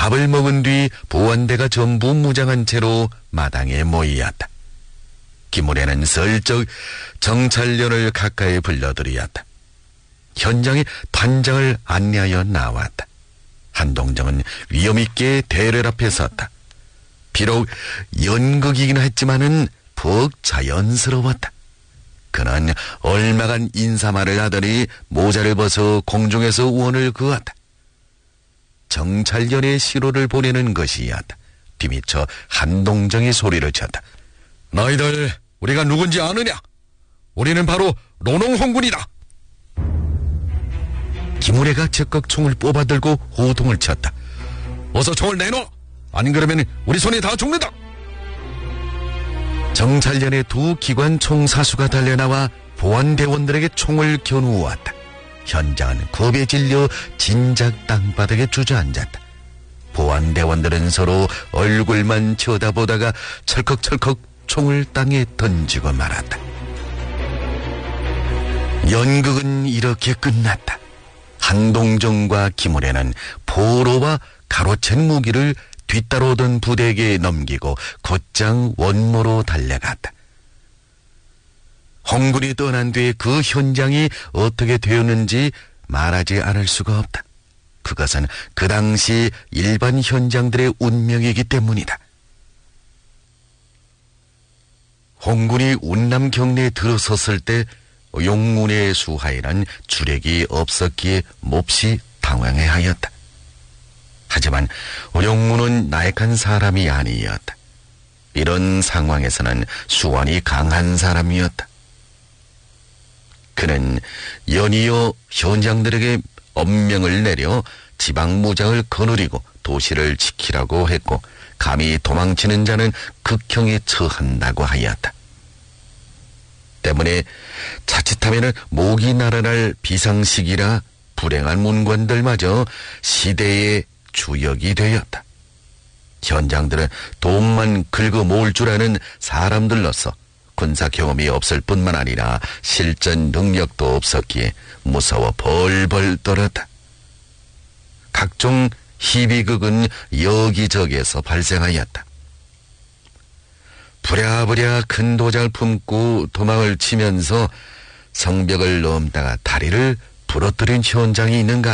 밥을 먹은 뒤 보안대가 전부 무장한 채로 마당에 모이었다. 김우래는 슬쩍 정찰련을 가까이 불러들이었다. 현장에 단장을 안내하여 나왔다. 한동정은 위엄있게 대를 앞에 섰다. 비록 연극이긴 했지만은 푹 자연스러웠다. 그는 얼마간 인사말을 하더니 모자를 벗어 공중에서 원을 그었다. 정찰련의 시로를 보내는 것이었다. 뒤미쳐 한동정이 소리를 쳤다. 너희들 우리가 누군지 아느냐? 우리는 바로 론홍홍군이다. 김우래가 즉각 총을 뽑아들고 호통을 쳤다. 어서 총을 내놔! 안 그러면 우리 손에 다 죽는다! 정찰련의 두 기관 총사수가 달려나와 보안대원들에게 총을 겨누었다. 현장은 겁에 질려 진작 땅바닥에 주저앉았다. 보안대원들은 서로 얼굴만 쳐다보다가 철컥철컥 총을 땅에 던지고 말았다. 연극은 이렇게 끝났다. 한동정과 김우래는 포로와 가로챈 무기를 뒤따라오던 부대에게 넘기고 곧장 원모로 달려갔다. 홍군이 떠난 뒤에 그 현장이 어떻게 되었는지 말하지 않을 수가 없다. 그것은 그 당시 일반 현장들의 운명이기 때문이다. 홍군이 운남 경내에 들어섰을 때 용문의 수하에는 주력이 없었기에 몹시 당황해하였다. 하지만 용문은 나약한 사람이 아니었다. 이런 상황에서는 수완이 강한 사람이었다. 그는 연이어 현장들에게 엄명을 내려 지방무장을 거느리고 도시를 지키라고 했고 감히 도망치는 자는 극형에 처한다고 하였다. 때문에 자칫하면 목이 날아날 비상시기라 불행한 문관들마저 시대의 주역이 되었다. 현장들은 돈만 긁어 모을 줄 아는 사람들로서 군사 경험이 없을 뿐만 아니라 실전 능력도 없었기에 무서워 벌벌 떨었다. 각종 희비극은 여기저기에서 발생하였다. 부랴부랴 큰 도장을 품고 도망을 치면서 성벽을 넘다가 다리를 부러뜨린 현장이 있는가